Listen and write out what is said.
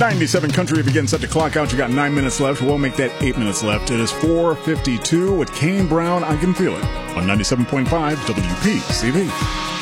97 Country begins set to clock out. You got 9 minutes left. We'll make that 8 minutes left. It is 4:52 with Kane Brown. I Can Feel It on 97.5 WPCV.